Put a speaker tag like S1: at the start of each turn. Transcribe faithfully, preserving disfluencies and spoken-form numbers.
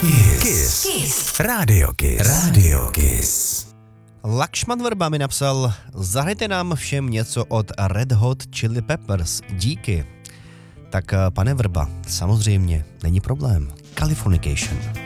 S1: Kiss. Kiss. Kiss. Radio Kiss. Radio Kiss.
S2: Lakšman Vrba mi napsal, zahrajte nám všem něco od Red Hot Chili Peppers, díky. Tak pane Vrba, samozřejmě, není problém. Californication.